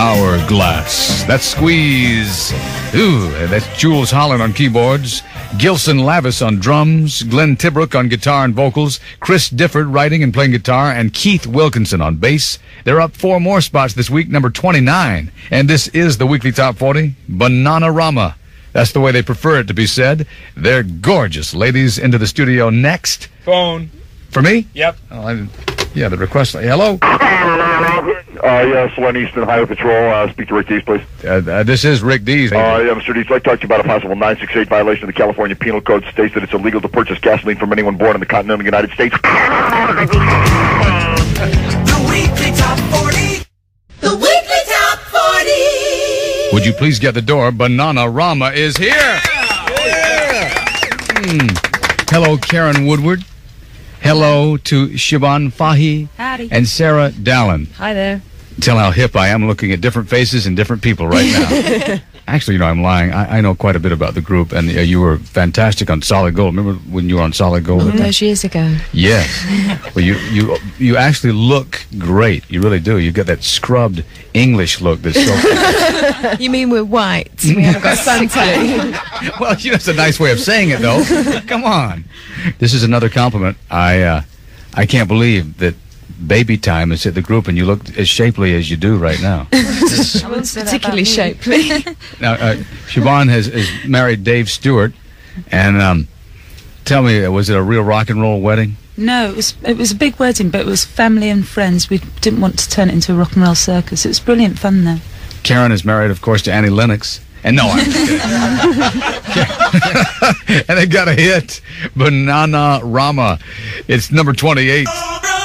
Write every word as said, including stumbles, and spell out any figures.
Hourglass. That's Squeeze. Ooh, that's Jules Holland on keyboards. Gilson Lavis on drums. Glenn Tibrook on guitar and vocals. Chris Difford writing and playing guitar. And Keith Wilkinson on bass. They're up four more spots this week, number twenty-nine. And this is the weekly Top forty. Bananarama. That's the way they prefer it to be said. They're gorgeous. Ladies into the studio next. Phone. For me? Yep. Oh, I didn't. Yeah, the request. Hello? Uh, yes, Len Easton, Highway Patrol. Uh, speak to Rick Dees, please. Uh, uh, this is Rick Dees. Uh, yeah, Mister Dees, I'd like to talk to you about a possible nine six eight violation of the California Penal Code. States that it's illegal to purchase gasoline from anyone born in the continental United States. The weekly Top forty. The weekly Top forty. Would you please get the door? Bananarama is here. Yeah. Mm. Hello, Karen Woodward. Hello to Siobhan Fahy. Howdy. And Sarah Dallin. Hi there. Tell how hip I am looking at different faces and different people right now. Actually, you know, I'm lying. I, I know quite a bit about the group, and uh, you were fantastic on Solid Gold. Remember when you were on Solid Gold? All those years ago. Yes. Well, you, you, you actually look great. You really do. You got that scrubbed English look that's so... You mean we're white? We haven't got suntan. Well, you know, that's a nice way of saying it, though. Come on. This is another compliment. I, uh, I can't believe that Baby Time has hit the group, and you look as shapely as you do right now. I wasn't particularly shapely. Now, uh, Siobhan has, has married Dave Stewart, and um, tell me, was it a real rock and roll wedding? No, it was it was a big wedding, but it was family and friends. We didn't want to turn it into a rock and roll circus. It was brilliant fun, though. Karen is married, of course, to Annie Lennox. And no, I'm just kidding. And they got a hit, Bananarama. It's number twenty-eight.